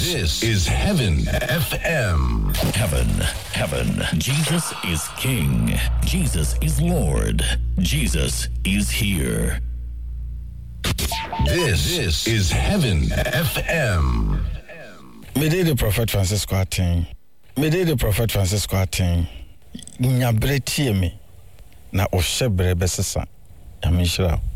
This is Heaven FM. Heaven. Jesus is King. Jesus is Lord. Jesus is here. This is Heaven FM. Mede the Prophet Francisco Aten. Nyabre tie me na ohye bre besesa. Yamishira.